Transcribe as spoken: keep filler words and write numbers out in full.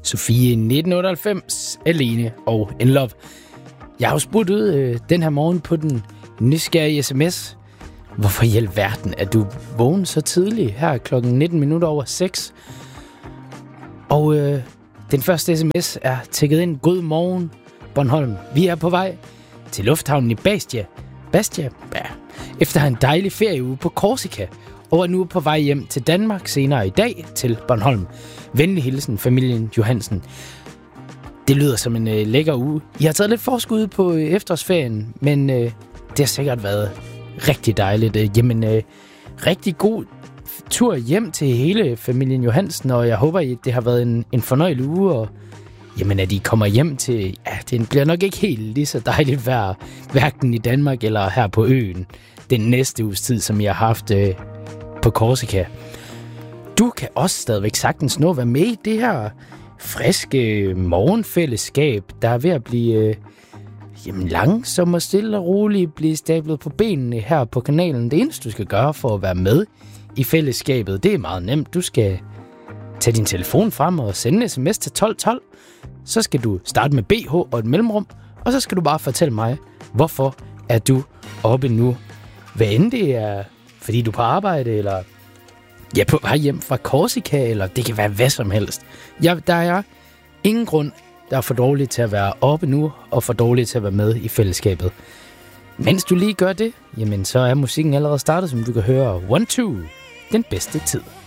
Sofie nitten otteoghalvfems, Alene og In Love. Jeg har jo spurgt ud øh, den her morgen på den nysgerrige sms. Hvorfor i alverden er du vågen så tidligt her klokken nitten minutter over seks? Og øh, den første sms er tækket ind. God morgen, Bornholm. Vi er på vej til lufthavnen i Bastia. Bastia? Ja. Efter en dejlig ferieuge på Korsika. Og er nu på vej hjem til Danmark senere i dag til Bornholm. Venlig hilsen, familien Johansen. Det lyder som en øh, lækker uge. I har taget lidt forskud på øh, efterårsferien, men øh, det har sikkert været rigtig dejligt. Øh, jamen, øh, rigtig god tur hjem til hele familien Johansen, og jeg håber, at det har været en, en fornøjelig uge, og jamen, at I kommer hjem til... Ja, det bliver nok ikke helt lige så dejligt vejr, hverken i Danmark eller her på øen, den næste uges tid, som I har haft øh, på Korsika. Du kan også stadigvæk sagtens nå at være med i det her friske morgenfællesskab, der er ved at blive øh, jamen, langsomt og stille og roligt blive stablet på benene her på kanalen. Det eneste, du skal gøre for at være med i fællesskabet, det er meget nemt. Du skal tage din telefon frem og sende en sms til tolv tolv. Så skal du starte med B H og et mellemrum, og så skal du bare fortælle mig, hvorfor er du oppe nu. Hvad end det er, fordi du er på arbejde, eller ja, på vej hjem fra Korsika, eller det kan være hvad som helst. Ja, der er ingen grund, der er for dårligt til at være oppe nu, og for dårligt til at være med i fællesskabet. Mens du lige gør det, jamen så er musikken allerede startet, som du kan høre. One Two, den bedste tid.